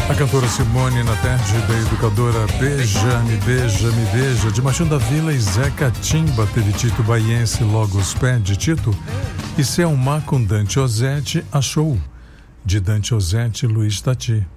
A cantora Simone na tarde da educadora Beija, me beija, me beija, de Machão da Vila e Zeca Timba, teve Tito Baiense, logo os pés de Tito, e Selma com Dante Ozzetti, Achou, de Dante Ozzetti, Luiz Tati.